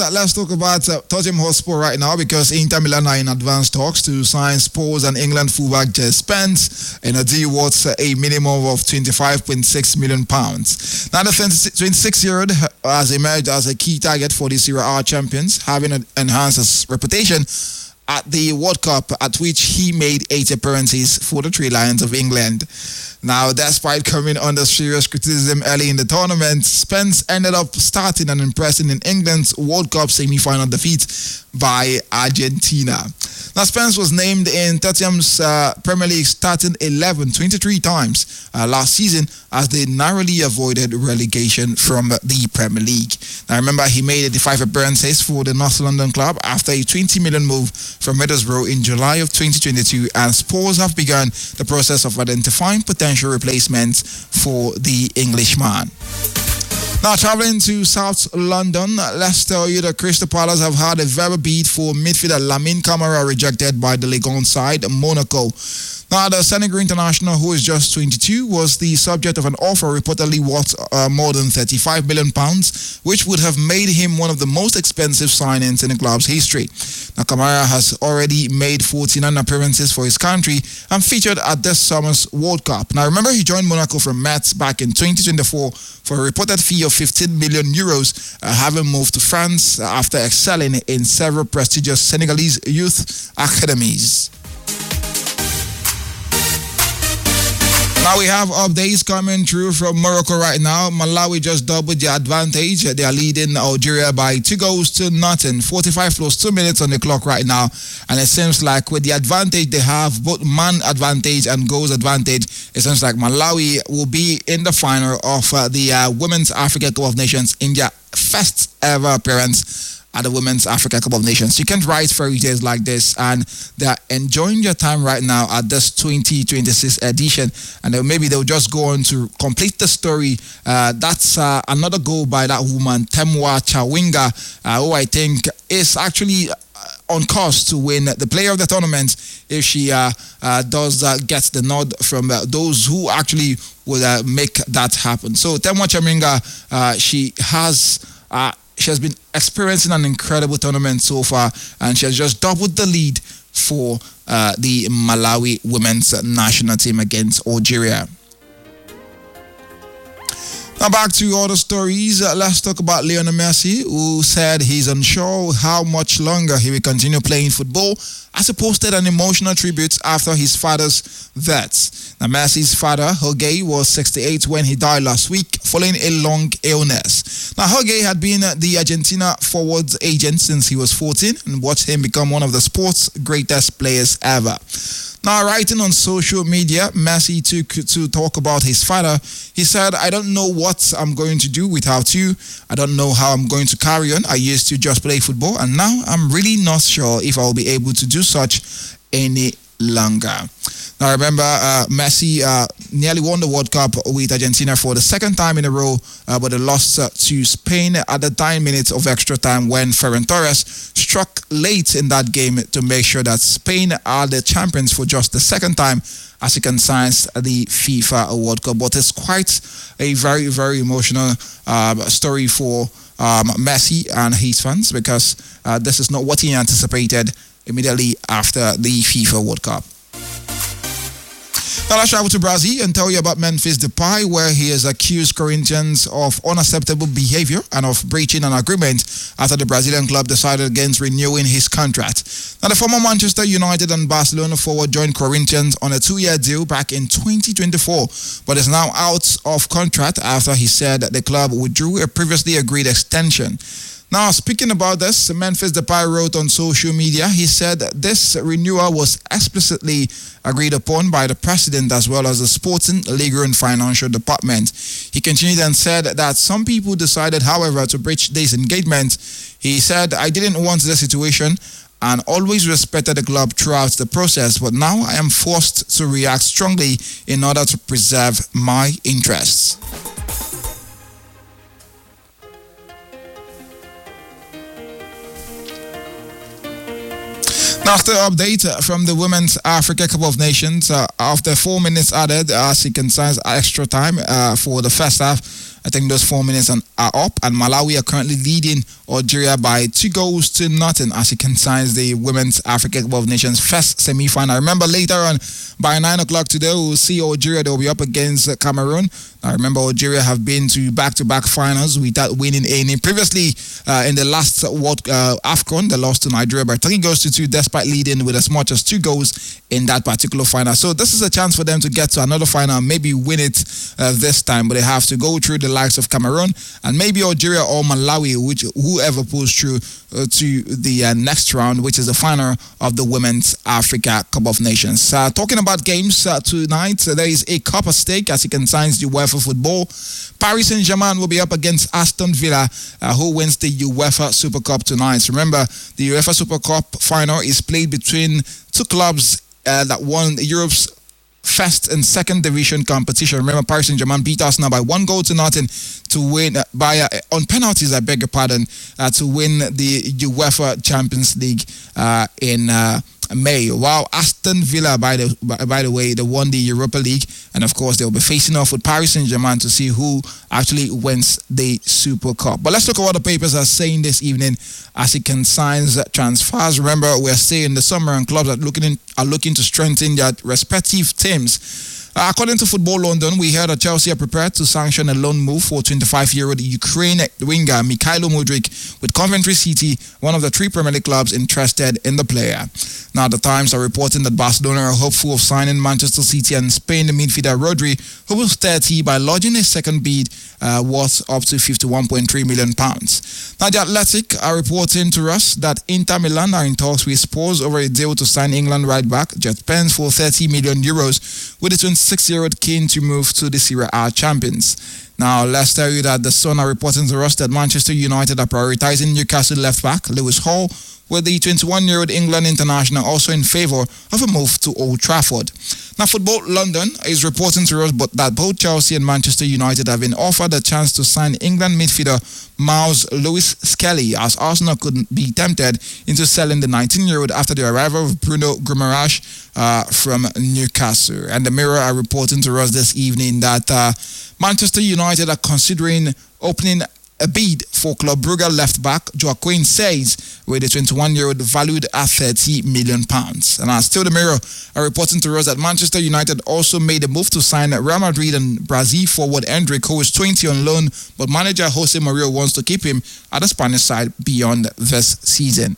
Let's talk about Tottenham Hotspur right now because Inter Milan are in advanced talks to sign Spurs and England fullback Jez Spence in a deal worth a minimum of £25.6 million. Now, the 26-year-old has emerged as a key target for the Serie A champions, having enhanced his reputation at the World Cup, at which he made 8 appearances for the Three Lions of England. Now, despite coming under serious criticism early in the tournament, Spence ended up starting and impressing in England's World Cup semi-final defeat by Argentina. Now, Spence was named in Tottenham's Premier League starting 11 23 times last season as they narrowly avoided relegation from the Premier League. Now, remember, he made 85 appearances for the North London club after a 20 million move from Middlesbrough in July of 2022, and Spurs have begun the process of identifying potential replacements for the Englishman. Now, traveling to South London, let's tell you that Crystal Palace have had a verbal bid for midfielder Lamine Camara rejected by the Ligue 1 side Monaco. Now, the Senegal international, who is just 22, was the subject of an offer reportedly worth more than £35 million, which would have made him one of the most expensive signings in the club's history. Now, Camara has already made 49 appearances for his country and featured at this summer's World Cup. Now, remember, he joined Monaco from Metz back in 2024 for a reported fee of 15 million euros, having moved to France after excelling in several prestigious Senegalese youth academies. Now we have updates coming through from Morocco right now. Malawi just doubled the advantage. They are leading Algeria by 2-0. 45 plus 2 minutes on the clock right now. And it seems like with the advantage they have, both man advantage and goals advantage, it seems like Malawi will be in the final of the Women's Africa Cup of Nations in their first ever appearance at the Women's Africa Cup of Nations. You can't write fairy tales like this, and they're enjoying their time right now at this 2026 edition, and then maybe they'll just go on to complete the story. That's another goal by that woman, Temwa Chawinga, who I think is actually on course to win the player of the tournament if she does get the nod from those who actually will make that happen. So Temwa Chawinga, she has been experiencing an incredible tournament so far, and she has just doubled the lead for the Malawi women's national team against Algeria. Now back to other stories. Let's talk about Lionel Messi, who said he's unsure how much longer he will continue playing football, as he posted an emotional tribute after his father's death. Now, Messi's father, Jorge, was 68 when he died last week following a long illness. Now, Jorge had been the Argentina forwards agent since he was 14 and watched him become one of the sport's greatest players ever. Now, writing on social media, Messi took to talk about his father. He said, "I don't know what I'm going to do without you. I don't know how I'm going to carry on. I used to just play football, and now I'm really not sure if I'll be able to do such any longer." Now, remember, Messi nearly won the World Cup with Argentina for the second time in a row, but they lost to Spain at the 9 minutes of extra time when Ferran Torres struck late in that game to make sure that Spain are the champions for just the second time as he consigns the FIFA World Cup. But it's quite a very, very emotional story for Messi and his fans, because this is not what he anticipated immediately after the FIFA World Cup. Now let's travel to Brazil and tell you about Memphis Depay, where he has accused Corinthians of unacceptable behavior and of breaching an agreement after the Brazilian club decided against renewing his contract. Now, the former Manchester United and Barcelona forward joined Corinthians on a 2-year deal back in 2024, but is now out of contract after he said that the club withdrew a previously agreed extension. Now, speaking about this, Memphis Depay wrote on social media, he said this renewal was explicitly agreed upon by the president as well as the sporting, legal and financial department. He continued and said that some people decided, however, to breach this engagement. He said, "I didn't want this situation and always respected the club throughout the process, but now I am forced to react strongly in order to preserve my interests." After update from the Women's Africa Cup of Nations, after 4 minutes added, as he consigns extra time for the first half, I think those 4 minutes are up, and Malawi are currently leading Algeria by 2-0 as it concerns the Women's Africa Cup of Nations first semi-final. Remember, later on by 9 o'clock today, we'll see Algeria. They'll be up against Cameroon. Now, remember, Algeria have been to back-to-back finals without winning any. Previously, in the last AFCON, they lost to Nigeria by 3-2 despite leading with as much as 2 goals in that particular final. So this is a chance for them to get to another final and maybe win it this time. But they have to go through the likes of Cameroon and maybe Algeria or Malawi, whoever pulls through to the next round, which is the final of the Women's Africa Cup of Nations. Talking about games tonight, there is a cup at stake as it concerns the UEFA football. Paris Saint-Germain will be up against Aston Villa, who wins the UEFA Super Cup tonight. Remember, the UEFA Super Cup final is played between two clubs that won Europe's first and second division competition. Remember, Paris Saint-Germain beat Arsenal by 1-0 to win on penalties, I beg your pardon, to win the UEFA Champions League in May. While Aston Villa, by the way, they won the Europa League, and of course they'll be facing off with Paris Saint-Germain to see who actually wins the Super Cup. But let's look at what the papers are saying this evening as it concerns transfers. Remember, we're still in the summer and clubs are looking to strengthen their respective teams. According to Football London, we heard that Chelsea are prepared to sanction a loan move for 25-year-old Ukraine winger Mikhailo Mudryk, with Coventry City, one of the 3 Premier League clubs, interested in the player. Now, the Times are reporting that Barcelona are hopeful of signing Manchester City and Spain midfielder Rodri, who was 30, by lodging a second bid worth up to £51.3 million. Now, The Athletic are reporting to us that Inter Milan are in talks with Spurs over a deal to sign England right back Jet Spence for €30 million, with the 26-year-old keen to move to the Serie A champions. Now, let's tell you that the Sun are reporting to us that Manchester United are prioritizing Newcastle left-back Lewis Hall, with the 21-year-old England international also in favour of a move to Old Trafford. Now, Football London is reporting to us that both Chelsea and Manchester United have been offered a chance to sign England midfielder Miles Lewis Skelly, as Arsenal couldn't be tempted into selling the 19-year-old after the arrival of Bruno Guimaraes from Newcastle. And the Mirror are reporting to us this evening that Manchester United are considering opening a bid for Club Brugge left-back Joaquin Seis, with the 21-year-old valued at £30 million. And still the Mirror are reporting to us that Manchester United also made a move to sign Real Madrid and Brazil forward Endrick, who is 20 on loan, but manager Jose Mourinho wants to keep him at the Spanish side beyond this season.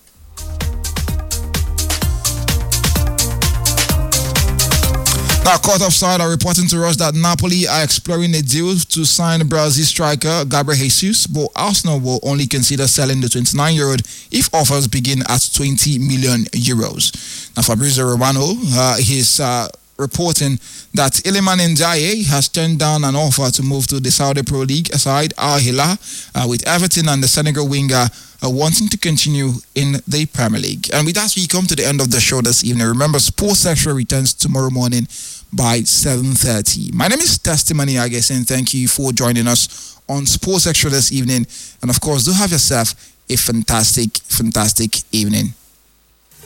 Now, Court Offside are reporting to us that Napoli are exploring a deal to sign Brazil striker Gabriel Jesus, but Arsenal will only consider selling the 29-year-old if offers begin at €20 million. Now, Fabrizio Romano is reporting that Iliman Ndiaye has turned down an offer to move to the Saudi Pro League side Al Hilal, with Everton and the Senegal winger wanting to continue in the Premier League. And with that, we come to the end of the show this evening. Remember, Sports Extra returns tomorrow morning by 7:30. My name is Testimony Agesi, and thank you for joining us on Sports Extra this evening. And of course, do have yourself a fantastic evening.